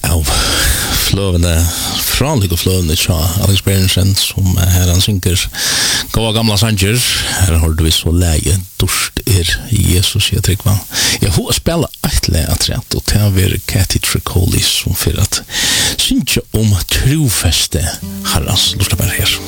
av flövande frånlig och flövande tja Alex Berensen som här han synker goa gamla sanger här har du så läge durst Jesus jag tycker man jag har spelat ett läträtt och det har Kathy Tricolis som för att synka om trofäste herrans lusta bara här